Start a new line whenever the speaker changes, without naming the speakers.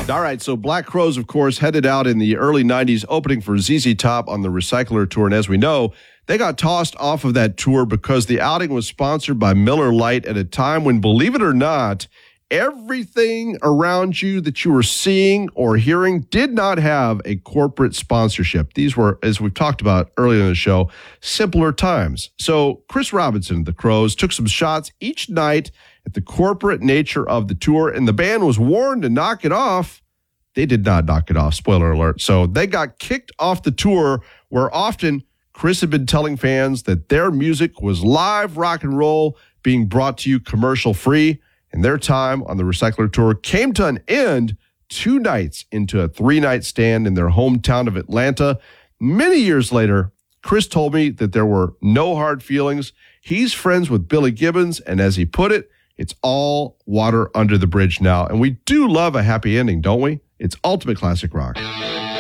All right, so Black Crowes, of course, headed out in the early 90s, opening for ZZ Top on the Recycler Tour. And as we know, they got tossed off of that tour because the outing was sponsored by Miller Lite at a time when, believe it or not, everything around you that you were seeing or hearing did not have a corporate sponsorship. These were, as we've talked about earlier in the show, simpler times. So Chris Robinson of the Crowes took some shots each night at the corporate nature of the tour, and the band was warned to knock it off. They did not knock it off, spoiler alert. So they got kicked off the tour, where often Chris had been telling fans that their music was live rock and roll being brought to you commercial free. And their time on the Recycler Tour came to an end 2 nights into a 3-night stand in their hometown of Atlanta. Many years later, Chris told me that there were no hard feelings. He's friends with Billy Gibbons, and as he put it, it's all water under the bridge now. And we do love a happy ending, don't we? It's ultimate classic rock.